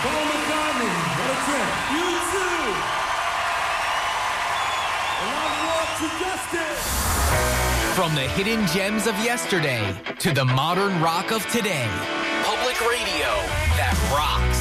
Paul McCartney, what a trip. U2. Love Walk to Justice. From the hidden gems of yesterday to the modern rock of today. Public radio that rocks.